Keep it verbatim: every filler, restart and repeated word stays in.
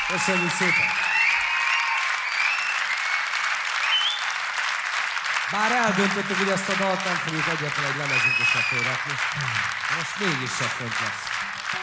Köszönjük szépen! Bár eldöntöttük, hogy ezt a dalt nem fogjuk egyetlen egy lemezünkre se fölrakni. Most mégis se fönt lesz.